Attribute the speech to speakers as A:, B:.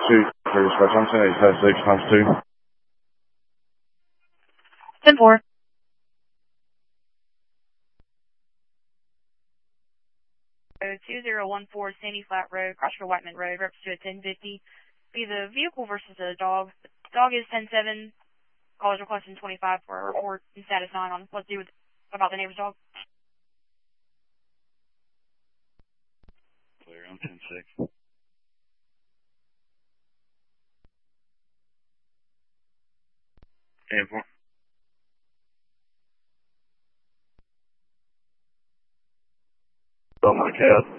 A: 2, for dispatch, I'm saying 836 times 2.
B: 10-4. 2014 Sandy Flat Road, Crossroad Whiteman Road, representative 1050. Be the vehicle versus the dog. Dog is 10-7. Callers requesting 25 for a report and status 9 on what to do with about the neighbor's dog.
A: Clear, I'm 10-6. Airport.
C: Oh my God.